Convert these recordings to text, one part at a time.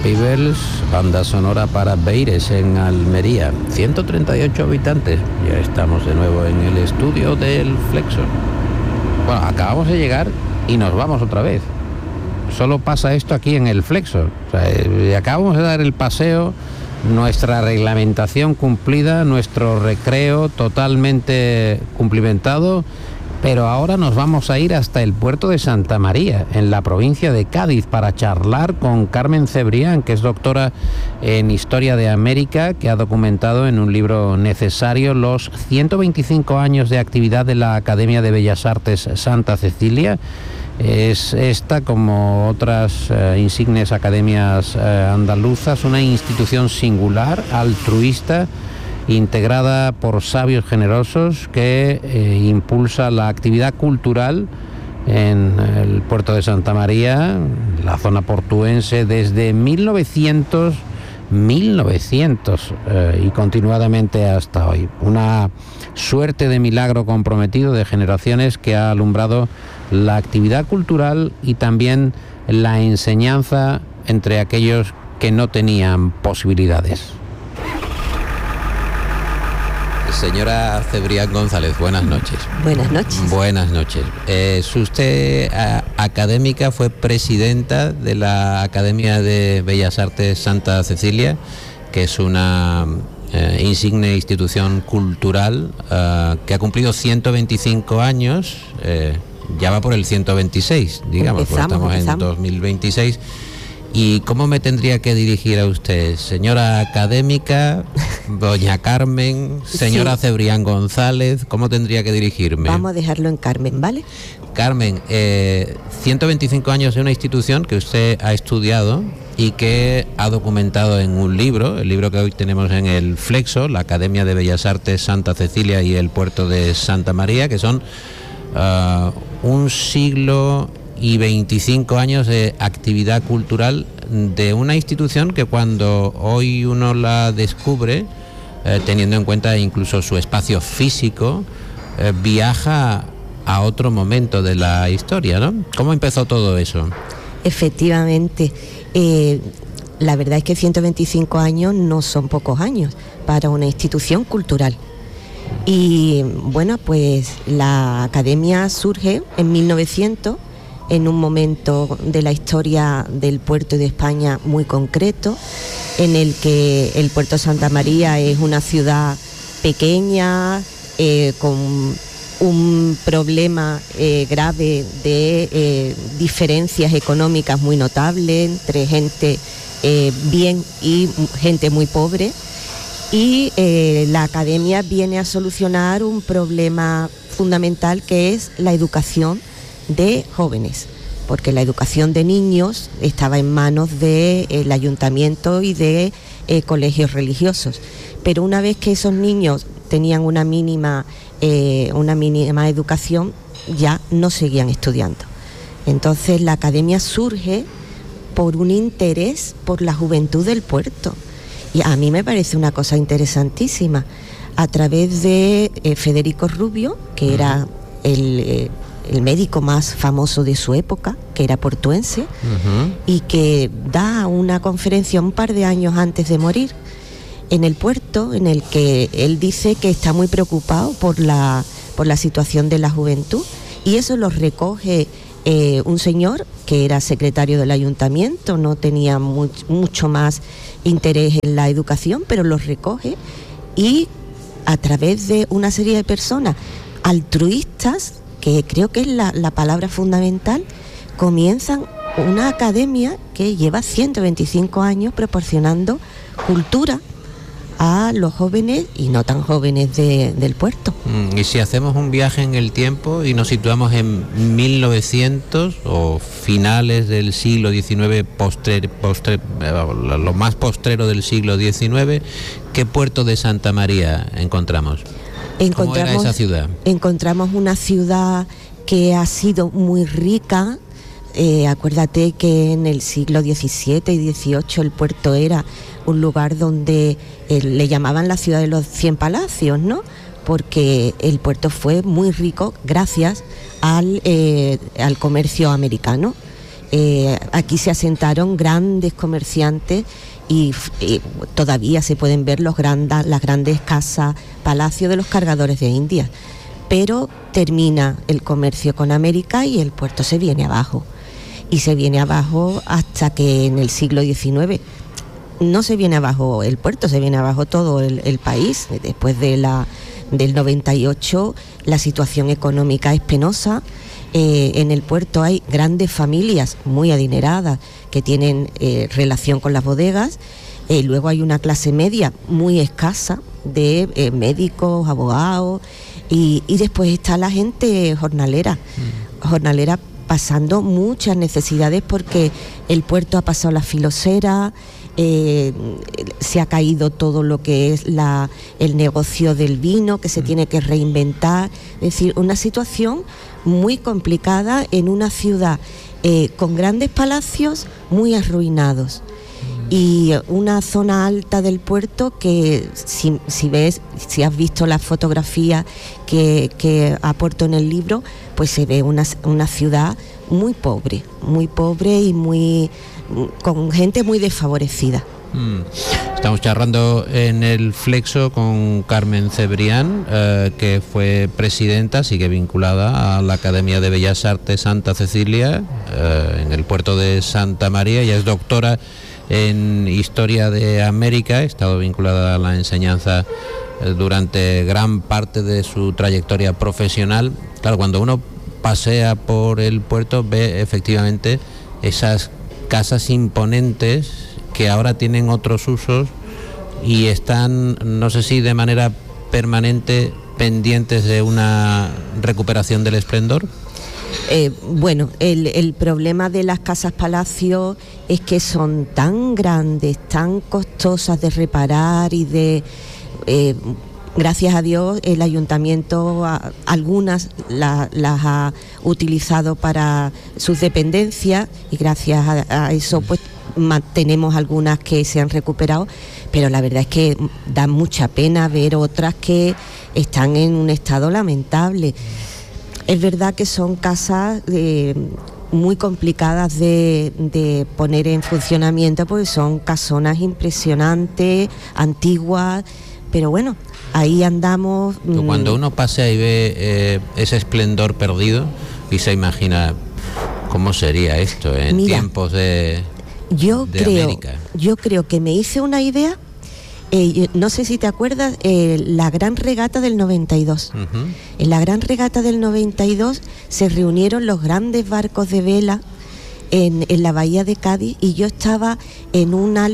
Peebles, banda sonora para Beires en Almería. 138 habitantes. Ya estamos de nuevo en el estudio del Flexor. Bueno, acabamos de llegar y nos vamos otra vez. Solo pasa esto aquí en el Flexor. O sea, acabamos de dar el paseo, nuestra reglamentación cumplida, nuestro recreo totalmente cumplimentado, pero ahora nos vamos a ir hasta el puerto de Santa María, en la provincia de Cádiz, para charlar con Carmen Cebrián, que es doctora en Historia de América, que ha documentado en un libro necesario los 125 años de actividad de la Academia de Bellas Artes Santa Cecilia. Es esta, como otras insignes academias andaluzas, una institución singular, altruista, integrada por sabios generosos, que impulsa la actividad cultural en el puerto de Santa María, la zona portuense, desde 1900 y continuadamente hasta hoy. Una suerte de milagro comprometido de generaciones que ha alumbrado la actividad cultural y también la enseñanza entre aquellos que no tenían posibilidades. Señora Cebrián González, buenas noches. Buenas noches. Buenas noches. Es usted académica, fue presidenta de la Academia de Bellas Artes Santa Cecilia, que es una insigne institución cultural que ha cumplido 125 años, ya va por el 126, digamos, porque estamos en 2026. ¿Y cómo me tendría que dirigir a usted? Señora académica, doña Carmen, señora sí. Cebrián González, ¿cómo tendría que dirigirme? Vamos a dejarlo en Carmen, ¿vale? Carmen, 125 años de una institución que usted ha estudiado y que ha documentado en un libro, el libro que hoy tenemos en el Flexo, la Academia de Bellas Artes Santa Cecilia y el puerto de Santa María, que son un siglo y 25 años de actividad cultural de una institución que cuando hoy uno la descubre, teniendo en cuenta incluso su espacio físico, viaja a otro momento de la historia, ¿no? ¿Cómo empezó todo eso? Efectivamente, la verdad es que 125 años no son pocos años para una institución cultural. Y bueno, pues la academia surge en 1900, en un momento de la historia del puerto y de España muy concreto, en el que el puerto de Santa María es una ciudad pequeña, con un problema grave de diferencias económicas muy notables entre gente bien y gente muy pobre. Y la academia viene a solucionar un problema fundamental, que es la educación de jóvenes, porque la educación de niños estaba en manos del ayuntamiento y de colegios religiosos, pero una vez que esos niños tenían una mínima educación, ya no seguían estudiando. Entonces la academia surge por un interés por la juventud del puerto, y a mí me parece una cosa interesantísima. A través de Federico Rubio, que era el médico más famoso de su época, que era portuense, y que da una conferencia un par de años antes de morir en el puerto, en el que él dice que está muy preocupado por la situación de la juventud, y eso lo recoge un señor que era secretario del ayuntamiento, no tenía mucho más interés en la educación, pero lo recoge, y a través de una serie de personas altruistas, que creo que es la palabra fundamental, comienzan una academia que lleva 125 años proporcionando cultura a los jóvenes y no tan jóvenes del puerto. Y si hacemos un viaje en el tiempo y nos situamos en 1900 o finales del siglo XIX, lo más postrero del siglo XIX, ¿qué puerto de Santa María encontramos? ¿Cómo era esa ciudad? Encontramos una ciudad que ha sido muy rica. Acuérdate que en el siglo XVII y XVIII el puerto era un lugar donde le llamaban la ciudad de los 100 palacios, ¿no? Porque el puerto fue muy rico gracias al comercio americano. aquí se asentaron grandes comerciantes y todavía se pueden ver las grandes casas, palacios de los cargadores de Indias. Pero termina el comercio con América y el puerto se viene abajo. Y se viene abajo hasta que en el siglo XIX no se viene abajo el puerto, se viene abajo todo el país. Después del 98 la situación económica es penosa. En el puerto hay grandes familias muy adineradas que tienen relación con las bodegas. Luego hay una clase media muy escasa de médicos, abogados, y después está la gente jornalera pasando muchas necesidades porque el puerto ha pasado la filosera, se ha caído todo lo que es el negocio del vino, que se tiene que reinventar. Es decir, una situación muy complicada en una ciudad con grandes palacios muy arruinados. Y una zona alta del puerto que si has visto la fotografía que aporto en el libro, pues se ve una ciudad muy pobre y con gente muy desfavorecida. Estamos charlando en el Flexo con Carmen Cebrián, que fue presidenta, sigue vinculada a la Academia de Bellas Artes Santa Cecilia, en el puerto de Santa María. Ella es doctora en Historia de América, ha estado vinculada a la enseñanza durante gran parte de su trayectoria profesional. Claro, cuando uno pasea por el puerto ve efectivamente esas casas imponentes que ahora tienen otros usos y están, no sé si de manera permanente, pendientes de una recuperación del esplendor. Bueno, el problema de las casas palacio es que son tan grandes, tan costosas de reparar y gracias a Dios el ayuntamiento algunas las ha utilizado para sus dependencias y gracias a eso pues tenemos algunas que se han recuperado, pero la verdad es que da mucha pena ver otras que están en un estado lamentable. Es verdad que son casas muy complicadas de poner en funcionamiento porque son casonas impresionantes, antiguas, pero bueno, ahí andamos. Cuando uno pasea y ve ese esplendor perdido y se imagina cómo sería esto en tiempos de América. Yo creo que me hice una idea. No sé si te acuerdas, la Gran Regata del 92. Uh-huh. En la Gran Regata del 92 se reunieron los grandes barcos de vela en la bahía de Cádiz y yo estaba en una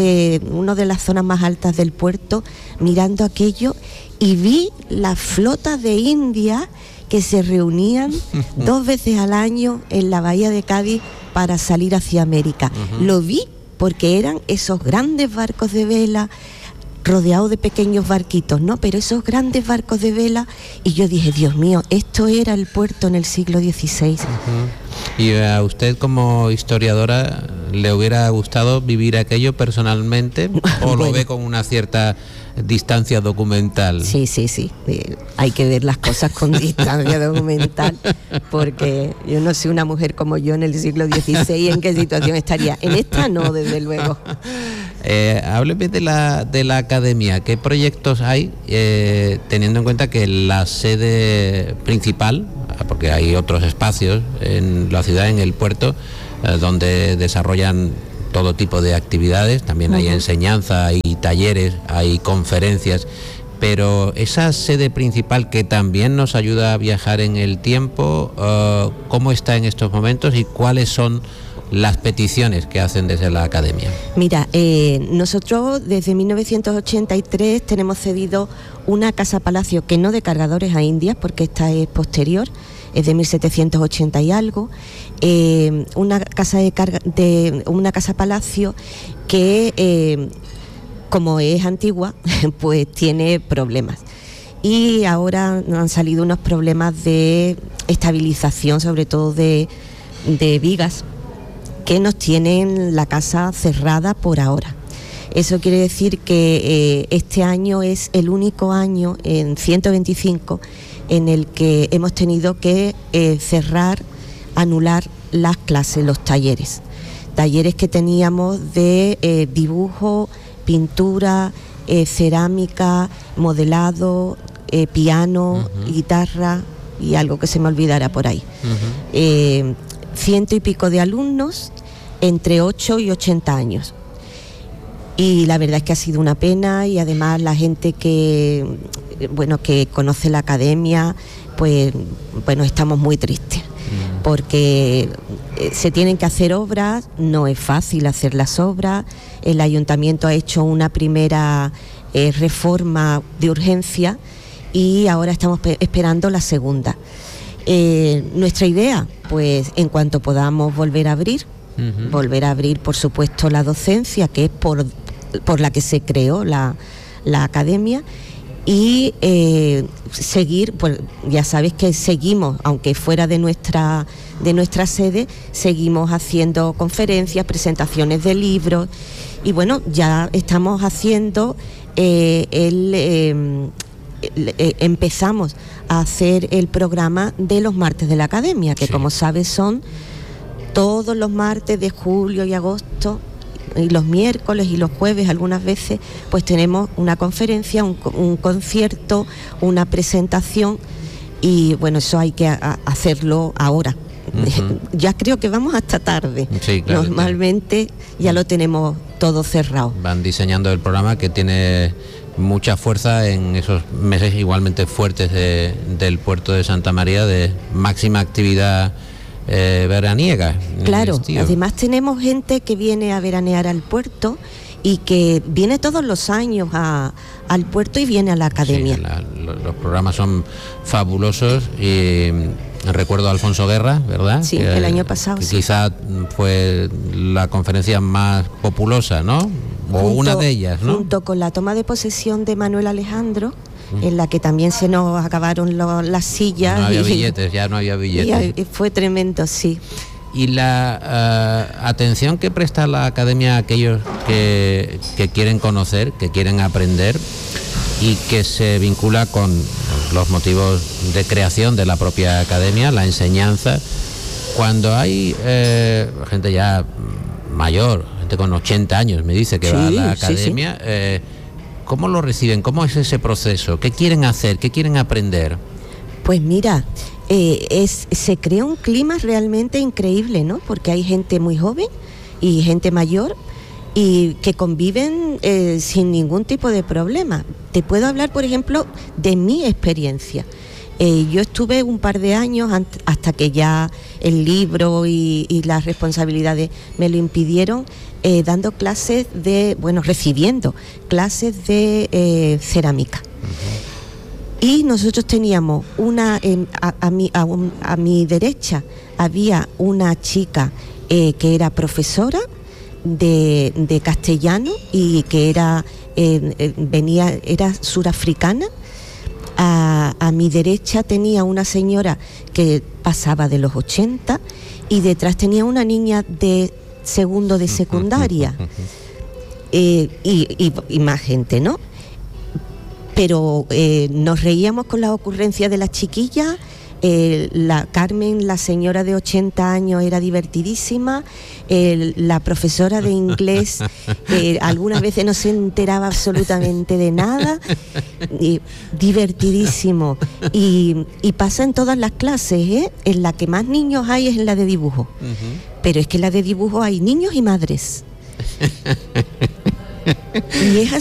de las zonas más altas del puerto mirando aquello y vi las flotas de India que se reunían 2 veces al año en la bahía de Cádiz para salir hacia América. Uh-huh. Lo vi porque eran esos grandes barcos de vela rodeados de pequeños barquitos, ¿no? Pero esos grandes barcos de vela, y yo dije, Dios mío, esto era el puerto en el siglo XVI. Uh-huh. ¿Y a usted como historiadora le hubiera gustado vivir aquello personalmente o bueno, lo ve con una cierta distancia documental? Sí. Hay que ver las cosas con distancia documental, porque yo no sé una mujer como yo en el siglo XVI en qué situación estaría. En esta no, desde luego. Hábleme de la academia. ¿Qué proyectos hay, teniendo en cuenta que la sede principal, porque hay otros espacios en la ciudad, en el puerto, donde desarrollan todo tipo de actividades, también hay enseñanza, hay talleres, hay conferencias, pero esa sede principal que también nos ayuda a viajar en el tiempo, ¿cómo está en estos momentos y cuáles son las peticiones que hacen desde la academia? Mira, nosotros desde 1983 tenemos cedido una casa palacio que no de cargadores a Indias, porque esta es posterior, es de 1780 y algo, una casa palacio que como es antigua pues tiene problemas y ahora han salido unos problemas de estabilización, sobre todo de vigas, que nos tienen la casa cerrada por ahora. Eso quiere decir que este año es el único año en 125 en el que hemos tenido que cerrar, anular las clases, los talleres que teníamos de dibujo, pintura, cerámica, modelado, piano, guitarra y algo que se me olvidara por ahí. 100 y pico de alumnos entre 8 y 80 años. Y la verdad es que ha sido una pena, y además la gente que conoce la academia, pues bueno, estamos muy tristes, porque se tienen que hacer obras, no es fácil hacer las obras. El ayuntamiento ha hecho una primera reforma de urgencia y ahora estamos esperando la segunda. Nuestra idea, pues en cuanto podamos volver a abrir, por supuesto, la docencia, que es por la que se creó la academia, y seguir, pues ya sabes que seguimos, aunque fuera de nuestra sede, seguimos haciendo conferencias, presentaciones de libros, y bueno, ya estamos haciendo empezamos a hacer el programa de los martes de la academia, que como sabes son todos los martes de julio y agosto, y los miércoles y los jueves algunas veces, pues tenemos una conferencia, un concierto, una presentación, y bueno, eso hay que hacerlo ahora. Ya creo que vamos hasta tarde. Sí, claro, normalmente ya lo tenemos todo cerrado. Van diseñando el programa, que tiene mucha fuerza en esos meses igualmente fuertes del puerto de Santa María, de máxima actividad veraniega. Claro, además tenemos gente que viene a veranear al puerto y que viene todos los años al puerto y viene a la academia. Sí, los programas son fabulosos, y recuerdo a Alfonso Guerra, ¿verdad? Sí, el año pasado. Que quizá fue la conferencia más populosa, ¿no? O una de ellas, ¿no? Junto con la toma de posesión de Manuel Alejandro, en la que también se nos acabaron las sillas. No había billetes, ya no había billetes. Y fue tremendo, sí. Y la atención que presta la academia a aquellos que quieren conocer, que quieren aprender, y que se vincula con los motivos de creación de la propia academia, la enseñanza. Cuando hay gente ya mayor, gente con 80 años, me dice que va a la academia, ¿cómo lo reciben? ¿Cómo es ese proceso? ¿Qué quieren hacer? ¿Qué quieren aprender? Pues mira, se crea un clima realmente increíble, ¿no? Porque hay gente muy joven y gente mayor, y que conviven sin ningún tipo de problema. Te puedo hablar, por ejemplo, de mi experiencia. Yo estuve un par de años hasta que ya el libro y las responsabilidades me lo impidieron, dando clases recibiendo clases de cerámica. Y nosotros teníamos a mi derecha había una chica que era profesora de castellano y que era surafricana. A mi derecha tenía una señora que pasaba de los 80, y detrás tenía una niña de segundo de secundaria, y más gente, ¿no? Pero nos reíamos con las ocurrencias de las chiquillas. La Carmen, la señora de 80 años, era divertidísima. La profesora de inglés algunas veces no se enteraba absolutamente de nada. Divertidísimo. Y pasa en todas las clases, en la que más niños hay es en la de dibujo. Pero es que en la de dibujo hay niños y madres. Y es